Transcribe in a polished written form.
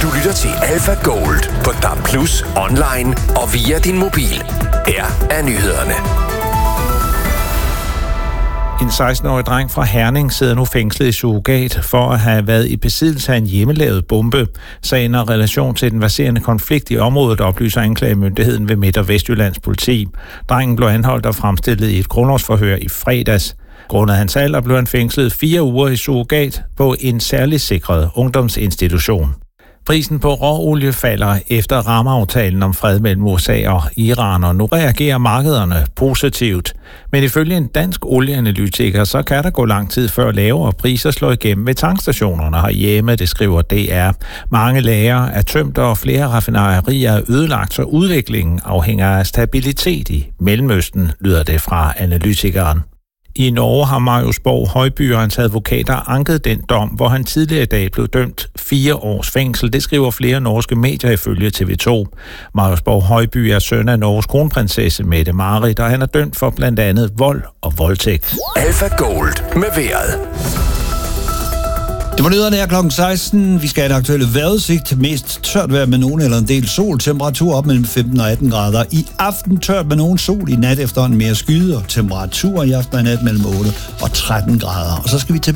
Du lytter til Alpha Gold på DAB+, online og via din mobil. Her er nyhederne. En 16-årig dreng fra Herning sidder nu fængslet i surrogat for at have været i besiddelse af en hjemmelavet bombe. Sagen har relation til den verserende konflikt i området, oplyser anklagemyndigheden ved Midt- og Vestjyllands politi. Drengen blev anholdt og fremstillet i et grundlovsforhør i fredags. Grundet hans alder blev han fængslet 4 uger i surrogat på en særligt sikret ungdomsinstitution. Prisen på råolie falder efter rammeaftalen om fred mellem USA og Iran, og nu reagerer markederne positivt. Men ifølge en dansk olieanalytiker, så kan der gå lang tid før lavere priser slår igennem ved tankstationerne herhjemme, det skriver DR. Mange lagre er tømt, og flere raffinaderier er ødelagt, så udviklingen afhænger af stabilitet i Mellemøsten, lyder det fra analytikeren. I Norge har Marius Borg Højby og hans advokater anket den dom, hvor han tidligere i dag blev dømt 4 års fængsel. Det skriver flere norske medier ifølge TV2. Marius Borg Højby er søn af Norges kronprinsesse Mette-Marit, og han er dømt for blandt andet vold og voldtægt. Alpha Gold med vejret. Det var nyhederne her klokken 16. Vi skal have et aktuelle vejrudsigt. Mest tørt vejr med nogen eller en del sol. Temperatur op mellem 15 og 18 grader. I aften tørt med nogen sol. I nat efterhånden mere skyde. Og temperatur i aften og nat mellem 8 og 13 grader. Og så skal vi tilbage